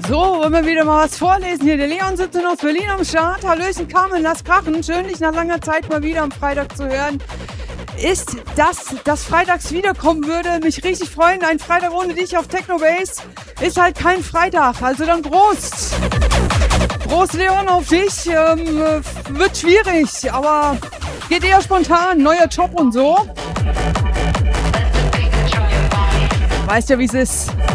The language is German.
So, wollen wir wieder mal was vorlesen hier. Der Leon sitzt aus Berlin am Start. Hallöchen, Carmen, lass krachen. Schön, dich nach langer Zeit mal wieder am Freitag zu hören. Ist, dass freitags wiederkommen würde, mich richtig freuen. Ein Freitag ohne dich auf Technobase ist halt kein Freitag. Also dann Prost. Prost, Leon, auf dich. Wird schwierig, aber geht eher spontan. Neuer Job und so. Weißt ja, wie es ist.